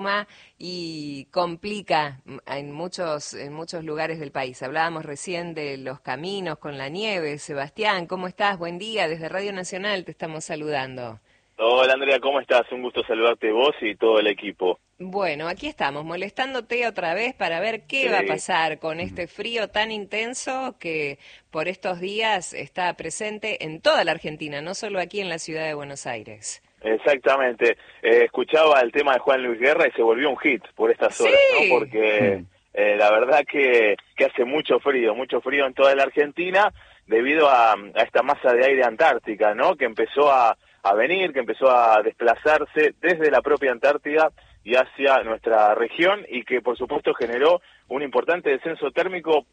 y complica en muchos lugares del país. Hablábamos recién de los caminos con la nieve. Sebastián, ¿cómo estás? Buen día, desde Radio Nacional te estamos saludando. Hola Andrea, ¿cómo estás? Un gusto saludarte vos y todo el equipo. Bueno, aquí estamos, molestándote otra vez para ver qué va a Sí, pasar con este frío tan intenso que por estos días está presente en toda la Argentina, no solo aquí en la ciudad de Buenos Aires. exactamente. Escuchaba el tema de Juan Luis Guerra y se volvió un hit por estas horas, ¿no? Sí, Porque la verdad que hace mucho frío en toda la Argentina debido a esta masa de aire antártica, ¿no? Que empezó a venir, que empezó a desplazarse desde la propia Antártida y hacia nuestra región y que por supuesto generó un importante descenso térmico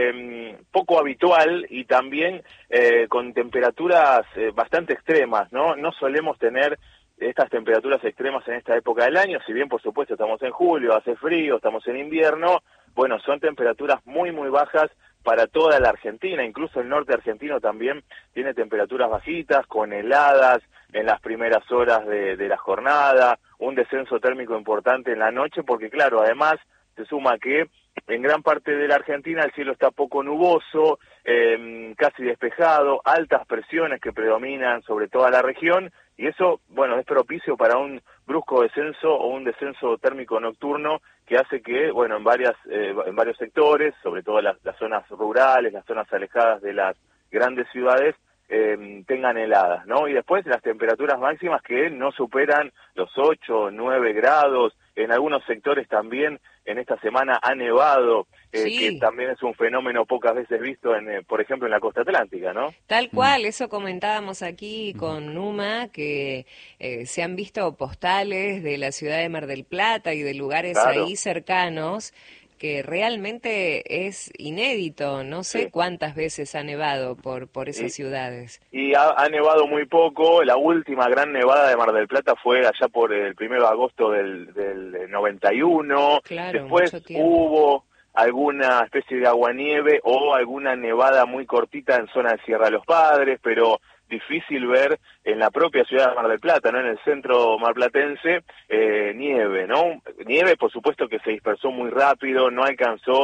poco habitual y también con temperaturas bastante extremas, ¿no? No solemos tener estas temperaturas extremas en esta época del año, si bien por supuesto estamos en julio, hace frío, estamos en invierno, bueno, son temperaturas muy bajas para toda la Argentina, incluso el norte argentino también tiene temperaturas bajitas, con heladas en las primeras horas de la jornada, un descenso térmico importante en la noche, porque claro, además se suma que en gran parte de la Argentina el cielo está poco nuboso, casi despejado, altas presiones que predominan sobre toda la región, y eso, bueno, es propicio para un brusco descenso o un descenso térmico nocturno que hace que, bueno, en varios sectores, sobre todo las zonas rurales, las zonas alejadas de las grandes ciudades, tengan heladas, ¿no? Y después las temperaturas máximas que no superan los 8 o 9 grados, en algunos sectores también en esta semana ha nevado, que sí. también es un fenómeno pocas veces visto, por ejemplo, en la costa atlántica, ¿no? Tal cual, eso comentábamos aquí con Numa, que se han visto postales de la ciudad de Mar del Plata y de lugares Claro, ahí cercanos, que realmente es inédito. No sé sí. cuántas veces ha nevado por esas Y, ciudades. y ha nevado muy poco. La última gran nevada de Mar del Plata fue allá por el 1 de agosto del 91. Claro, Después mucho tiempo. hubo alguna especie de aguanieve o alguna nevada muy cortita en zona de Sierra de los Padres, pero difícil ver en la propia ciudad de Mar del Plata, ¿no? En el centro marplatense, nieve, ¿no? Nieve, por supuesto, que se dispersó muy rápido, no alcanzó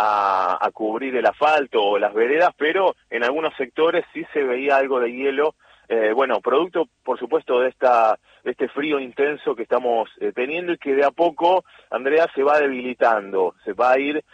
a cubrir el asfalto o las veredas, pero en algunos sectores sí se veía algo de hielo, bueno, producto, por supuesto, de este frío intenso que estamos teniendo y que de a poco, Andrea, se va debilitando, se va a ir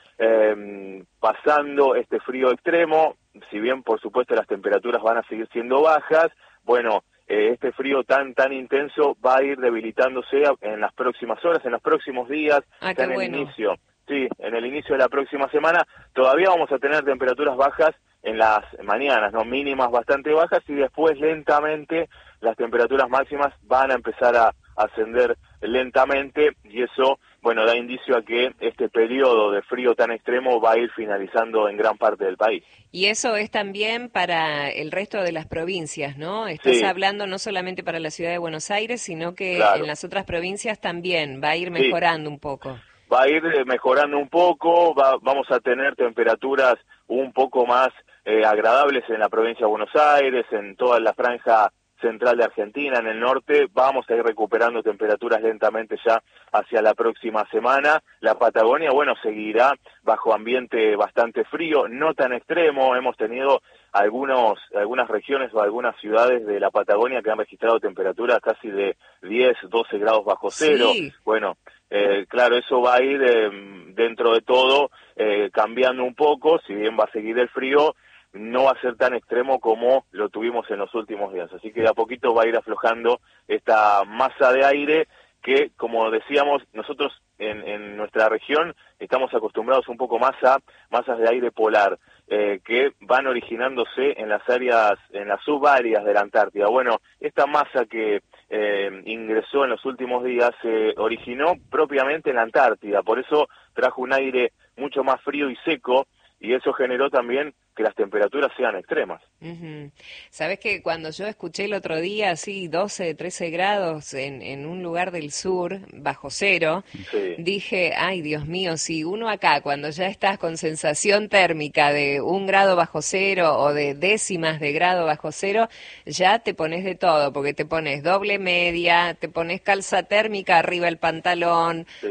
pasando este frío extremo, si bien, por supuesto, las temperaturas van a seguir siendo bajas, bueno, este frío tan intenso va a ir debilitándose en las próximas horas, en los próximos días, Ah, ya qué en el bueno. inicio. Sí, en el inicio de la próxima semana todavía vamos a tener temperaturas bajas en las mañanas, ¿no? Mínimas bastante bajas y después lentamente las temperaturas máximas van a empezar a ascender lentamente y eso, bueno, da indicio a que este periodo de frío tan extremo va a ir finalizando en gran parte del país. Y eso es también para el resto de las provincias, ¿no? Estás Sí, hablando no solamente para la ciudad de Buenos Aires, sino que en claro, las otras provincias también va a ir sí. mejorando un poco. Va a ir mejorando un poco, vamos a tener temperaturas un poco más agradables en la provincia de Buenos Aires, en toda la franja central de Argentina, en el norte, vamos a ir recuperando temperaturas lentamente ya hacia la próxima semana. La Patagonia, bueno, seguirá bajo ambiente bastante frío, no tan extremo, hemos tenido algunas regiones o algunas ciudades de la Patagonia que han registrado temperaturas casi de 10, 12 grados bajo cero. Sí, Bueno, claro, eso va a ir dentro de todo cambiando un poco, si bien va a seguir el frío, no va a ser tan extremo como lo tuvimos en los últimos días. Así que de a poquito va a ir aflojando esta masa de aire que, como decíamos, nosotros en nuestra región estamos acostumbrados un poco más a masas de aire polar, que van originándose en las áreas, en las subáreas de la Antártida. Bueno, esta masa que ingresó en los últimos días se originó propiamente en la Antártida, por eso trajo un aire mucho más frío y seco y eso generó también que las temperaturas sean extremas. Sabes que cuando yo escuché el otro día, así 12, 13 grados en un lugar del sur, bajo cero, Sí. dije, ay Dios mío, si uno acá, cuando ya estás con sensación térmica de 1 grado bajo cero o de décimas de grado bajo cero, ya te pones de todo, porque te pones doble media, te pones calza térmica arriba el pantalón,